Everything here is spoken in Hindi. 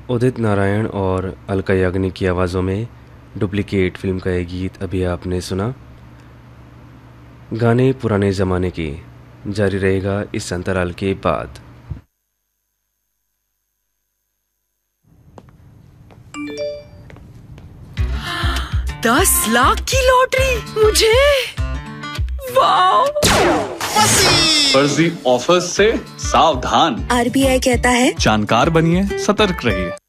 उदित नारायण और अलका याग्निक की आवाज़ों में डुप्लीकेट फिल्म का ये गीत अभी आपने सुना। गाने पुराने ज़माने के जारी रहेगा इस अंतराल के बाद। ₹10 लाख की लॉटरी मुझे। वाह! फर्जी ऑफर्स से सावधान। RBI कहता है जानकार बनिए, सतर्क रहिए।